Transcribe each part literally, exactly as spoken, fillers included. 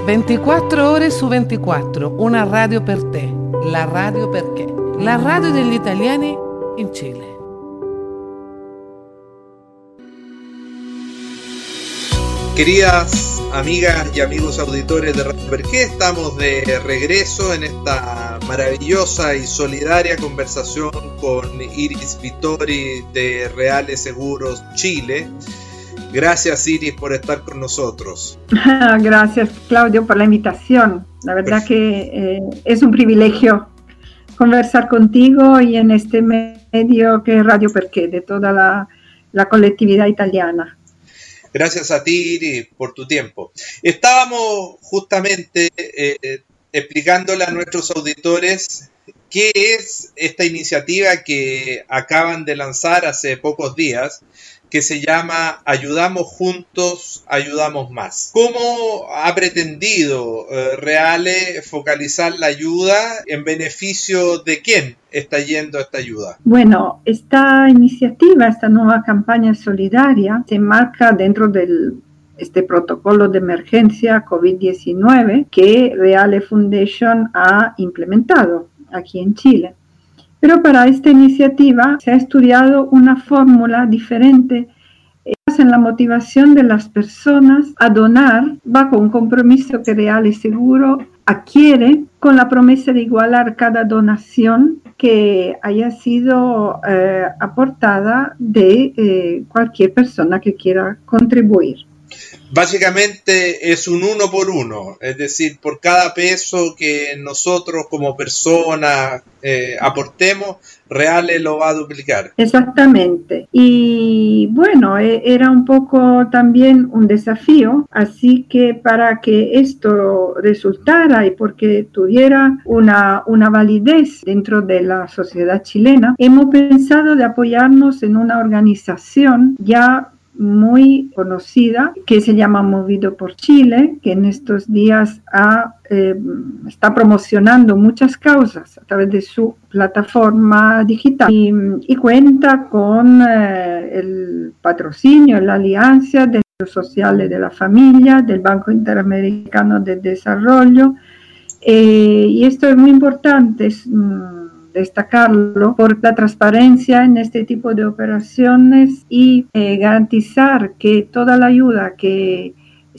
ventiquattro ore su ventiquattro, una radio per te, la radio perché, la radio degli italiani in Cile. Queridas amigas y amigos auditores de Radio Perqué, estamos de regreso en esta maravillosa y solidaria conversación con Iris Vittori de Reales Seguros Chile. Gracias, Iris, por estar con nosotros. Gracias, Claudio, por la invitación. La verdad Perfecto. que eh, es un privilegio conversar contigo y en este medio que es Radio Perqué, de toda la, la colectividad italiana. Gracias a ti, Iris, por tu tiempo. Estábamos justamente eh, explicándole a nuestros auditores qué es esta iniciativa que acaban de lanzar hace pocos días, que se llama Ayudamos Juntos, Ayudamos Más. ¿Cómo ha pretendido eh, Reale focalizar la ayuda en beneficio de quién está yendo esta ayuda? Bueno, esta iniciativa, esta nueva campaña solidaria se enmarca dentro del este protocolo de emergencia COVID diecinueve que Reale Foundation ha implementado aquí en Chile. Pero para esta iniciativa se ha estudiado una fórmula diferente en la motivación de las personas a donar bajo un compromiso que Reale Seguro adquiere con la promesa de igualar cada donación que haya sido eh, aportada de eh, cualquier persona que quiera contribuir. Básicamente es un uno por uno, es decir, por cada peso que nosotros como personas eh, aportemos, Reale lo va a duplicar. Exactamente. Y bueno, era un poco también un desafío, así que para que esto resultara y porque tuviera una, una validez dentro de la sociedad chilena, hemos pensado de apoyarnos en una organización ya muy conocida que se llama Movido por Chile, que en estos días ha, eh, está promocionando muchas causas a través de su plataforma digital y, y cuenta con eh, el patrocinio, la alianza de los sociales de la familia, del Banco Interamericano de Desarrollo, eh, y esto es muy importante. Es, mm, destacarlo por la transparencia en este tipo de operaciones y eh, garantizar que toda la ayuda que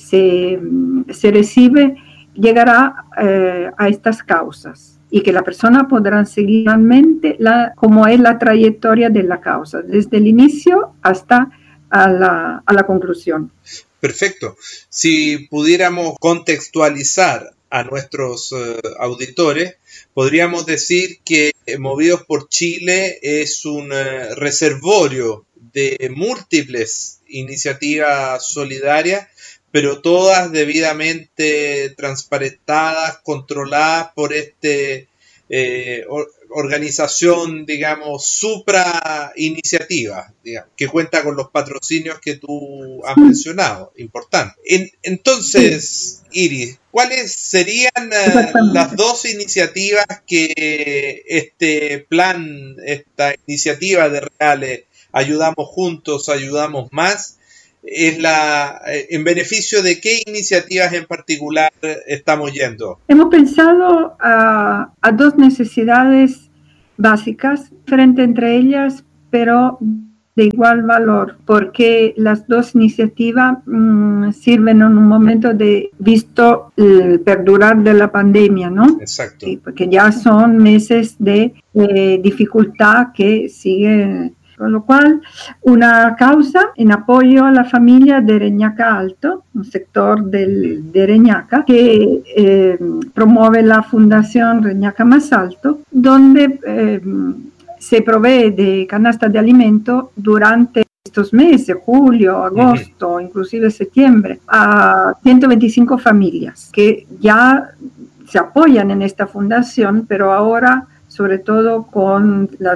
se, se recibe llegará eh, a estas causas y que la persona podrá seguir realmente la, cómo es la trayectoria de la causa, desde el inicio hasta a la, a la conclusión. Perfecto. Si pudiéramos contextualizar a nuestros uh, auditores, podríamos decir que Movidos por Chile es un uh, reservorio de múltiples iniciativas solidarias, pero todas debidamente transparentadas, controladas por este eh, or, organización, digamos, supra iniciativa, digamos, que cuenta con los patrocinios que tú has mencionado, importante. En, entonces, Iris, ¿cuáles serían uh, las dos iniciativas que este plan, esta iniciativa de Reale, Ayudamos Juntos, Ayudamos Más, es la en beneficio de qué iniciativas en particular estamos yendo? Hemos pensado a, a dos necesidades básicas, frente entre ellas, pero de igual valor, porque las dos iniciativas mmm, sirven en un momento de, visto el perdurar de la pandemia, ¿no? Exacto. Sí, porque ya son meses de eh, dificultad que sigue. Con lo cual, una causa en apoyo a la familia de Reñaca Alto, un sector del, de Reñaca, que eh, promueve la Fundación Reñaca Más Alto, donde eh, se provee de canasta de alimento durante estos meses, julio, agosto, uh-huh. inclusive septiembre, a ciento veinticinco familias que ya se apoyan en esta fundación, pero ahora sobre todo con la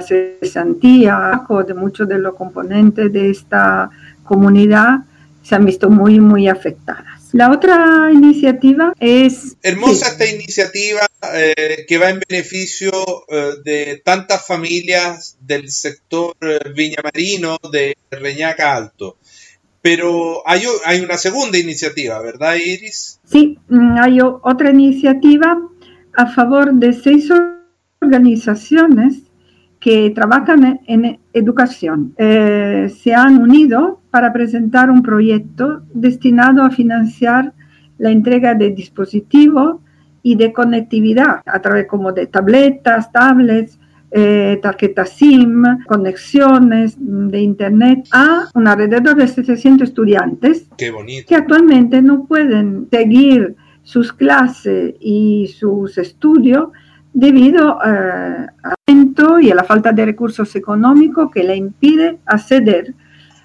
cesantía de muchos de los componentes de esta comunidad, se han visto muy, muy afectadas. La otra iniciativa es... Hermosa sí. esta iniciativa eh, que va en beneficio eh, de tantas familias del sector eh, viñamarino de Reñaca Alto. Pero hay, hay una segunda iniciativa, ¿verdad, Iris? Sí, hay otra iniciativa a favor de seis organizaciones que trabajan en educación. Eh, se han unido para presentar un proyecto destinado a financiar la entrega de dispositivos y de conectividad a través como de tabletas, tablets, eh, tarjetas SIM, conexiones de internet a un alrededor de setecientos estudiantes. Qué bonito. Que actualmente no pueden seguir sus clases y sus estudios debido eh, al aumento y a la falta de recursos económicos que le impide acceder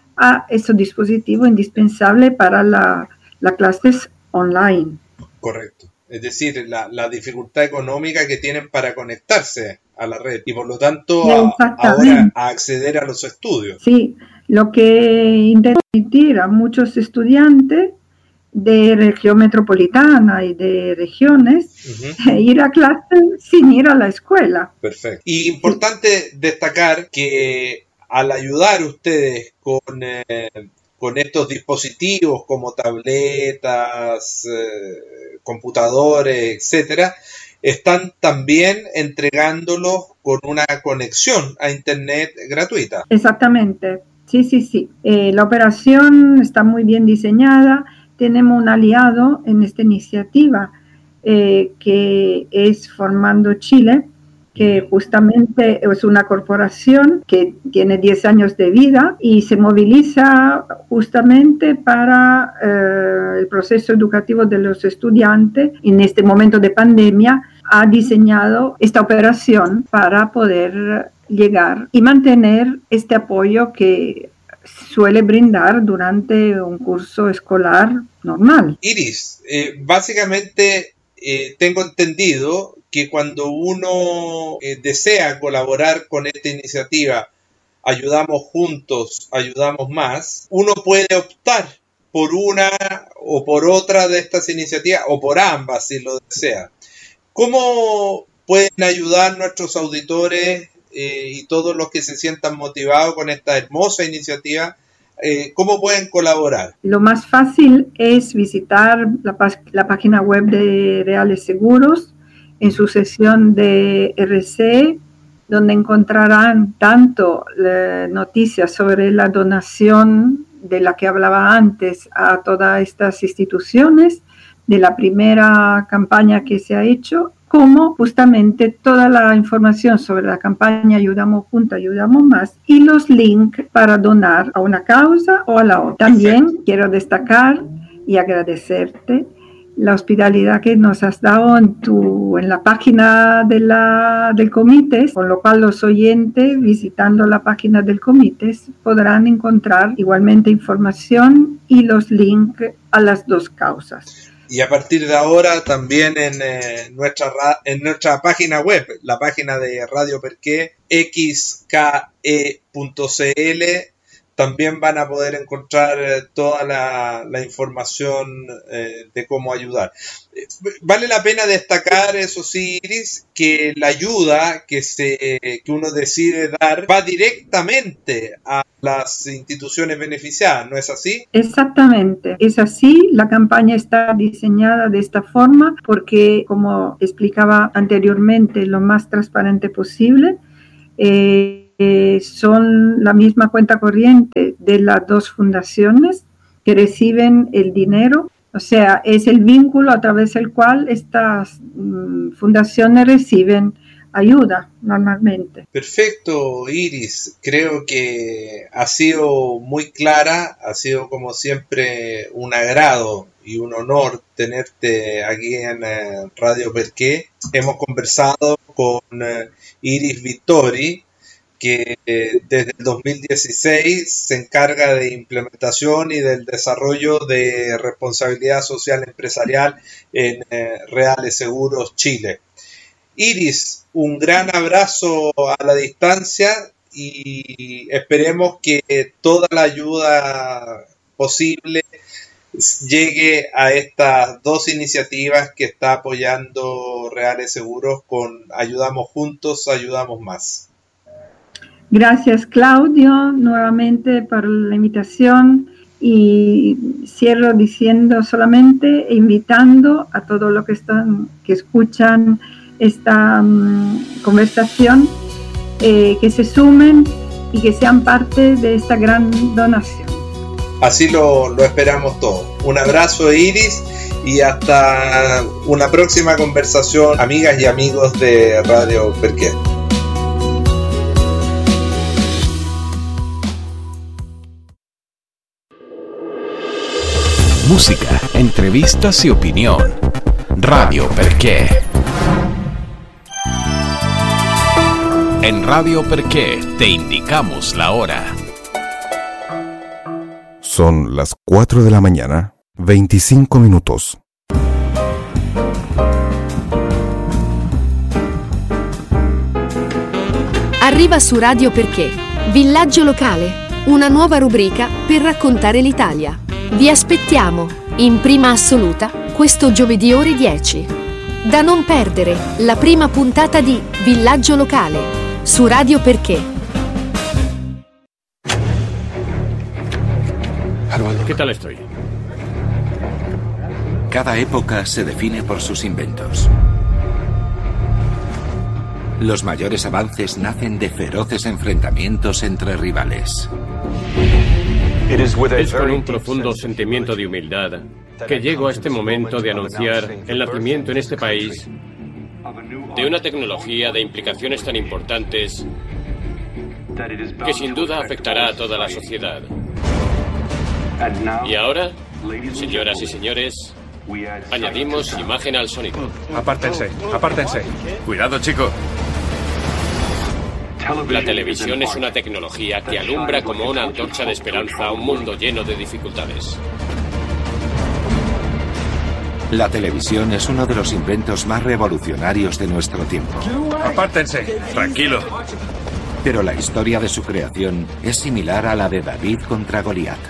a esos dispositivos indispensables para la, las clases online. Correcto. Es decir, la, la dificultad económica que tienen para conectarse a la red y por lo tanto a, ahora a acceder a los estudios. Sí, lo que intenta permitir a muchos estudiantes de región metropolitana y de regiones uh-huh. ir a clase sin ir a la escuela. Perfecto. Y importante sí. destacar que al ayudar ustedes con, eh, con estos dispositivos como tabletas, eh, computadores, etcétera, están también entregándolos con una conexión a internet gratuita. Exactamente. Sí, sí, sí. Eh, la operación está muy bien diseñada. Tenemos un aliado en esta iniciativa eh, que es Formando Chile, que justamente es una corporación que tiene diez años de vida y se moviliza justamente para eh, el proceso educativo de los estudiantes. En este momento de pandemia ha diseñado esta operación para poder llegar y mantener este apoyo que suele brindar durante un curso escolar normal. Iris, eh, básicamente eh, tengo entendido que cuando uno eh, desea colaborar con esta iniciativa, Ayudamos Juntos, Ayudamos Más, uno puede optar por una o por otra de estas iniciativas o por ambas si lo desea. ¿Cómo pueden ayudar nuestros auditores eh, y todos los que se sientan motivados con esta hermosa iniciativa? Eh, ¿Cómo pueden colaborar? Lo más fácil es visitar la, la página web de Reales Seguros en su sección de R C E, donde encontrarán tanto eh, noticias sobre la donación de la que hablaba antes a todas estas instituciones, de la primera campaña que se ha hecho, como justamente toda la información sobre la campaña Ayudamos Juntos, Ayudamos Más y los links para donar a una causa o a la otra. También Perfecto. Quiero destacar y agradecerte la hospitalidad que nos has dado en, tu, en la página de la, del comité, con lo cual los oyentes visitando la página del comité podrán encontrar igualmente información y los links a las dos causas. Y a partir de ahora también en, eh, nuestra, en nuestra página web, la página de Radio Perqué, x k e punto c l, también van a poder encontrar eh, toda la, la información eh, de cómo ayudar. Eh, vale la pena destacar, eso sí, Iris, que la ayuda que, se, que uno decide dar va directamente a las instituciones beneficiadas, ¿no es así? Exactamente, es así. La campaña está diseñada de esta forma porque, como explicaba anteriormente, lo más transparente posible. Eh, Eh, son la misma cuenta corriente de las dos fundaciones que reciben el dinero, o sea, es el vínculo a través del cual estas mm, fundaciones reciben ayuda normalmente. Perfecto, Iris, creo que ha sido muy clara, ha sido como siempre un agrado y un honor tenerte aquí en eh, Radio Perqué. Hemos conversado con eh, Iris Vittori, que eh, desde el dos mil dieciséis se encarga de implementación y del desarrollo de responsabilidad social empresarial en eh, Reales Seguros Chile. Iris, un gran abrazo a la distancia y esperemos que toda la ayuda posible llegue a estas dos iniciativas que está apoyando Reales Seguros con Ayudamos Juntos, Ayudamos Más. Gracias, Claudio, nuevamente por la invitación Y cierro diciendo solamente, invitando a todos los que están, que escuchan esta um, conversación, eh, que se sumen y que sean parte de esta gran donación. Así lo, lo esperamos todos. Un abrazo, Iris, y hasta una próxima conversación, amigas y amigos de Radio Perqué. Música, entrevistas y opinión. Radio Perqué. En Radio Perqué te indicamos la hora. Son las cuatro de la mañana, veinticinco minutos. Arriva su Radio Perqué, Villaggio Locale, una nuova rubrica per raccontare l'Italia. Vi aspettiamo, in prima assoluta, questo giovedì ore dieci. Da non perdere, la prima puntata di Villaggio Locale, su Radio Perqué. ¿Qué tal estoy? Cada época se define por sus inventos. Los mayores avances nacen de feroces enfrentamientos entre rivales. Es con un profundo sentimiento de humildad que llego a este momento de anunciar el nacimiento en este país de una tecnología de implicaciones tan importantes que sin duda afectará a toda la sociedad. Y ahora, señoras y señores, añadimos imagen al sonido. Apártense, apártense. Cuidado, chico. La televisión es una tecnología que alumbra como una antorcha de esperanza a un mundo lleno de dificultades. La televisión es uno de los inventos más revolucionarios de nuestro tiempo. Apártense, tranquilo. Pero la historia de su creación es similar a la de David contra Goliat.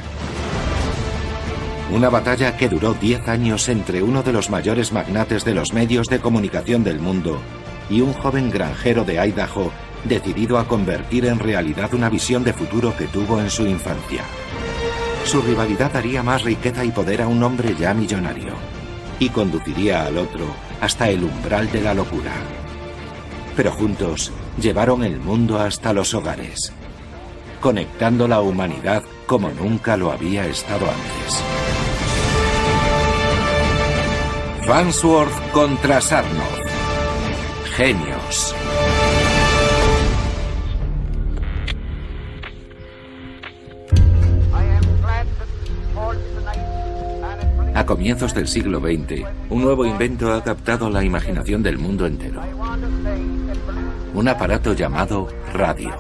Una batalla que duró diez años entre uno de los mayores magnates de los medios de comunicación del mundo y un joven granjero de Idaho decidido a convertir en realidad una visión de futuro que tuvo en su infancia. Su rivalidad daría más riqueza y poder a un hombre ya millonario y conduciría al otro hasta el umbral de la locura. Pero juntos llevaron el mundo hasta los hogares, conectando la humanidad como nunca lo había estado antes. Farnsworth contra Sarnoff. Genios. A comienzos del siglo veinte, un nuevo invento ha captado la imaginación del mundo entero. Un aparato llamado radio.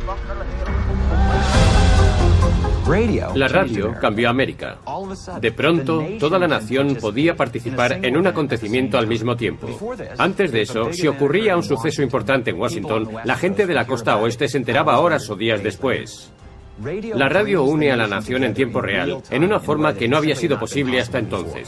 La radio cambió a América. De pronto, toda la nación podía participar en un acontecimiento al mismo tiempo. Antes de eso, si ocurría un suceso importante en Washington, la gente de la costa oeste se enteraba horas o días después. La radio une a la nación en tiempo real, en una forma que no había sido posible hasta entonces.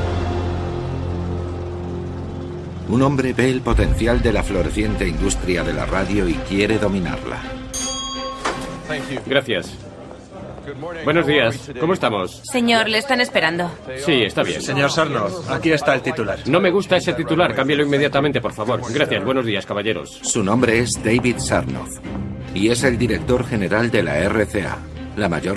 Un hombre ve el potencial de la floreciente industria de la radio y quiere dominarla. Gracias. Buenos días. ¿Cómo estamos? Señor, le están esperando. Sí, está bien. Señor Sarnoff, aquí está el titular. No me gusta ese titular. Cámbialo inmediatamente, por favor. Gracias. Buenos días, caballeros. Su nombre es David Sarnoff y es el director general de la R C A, la mayor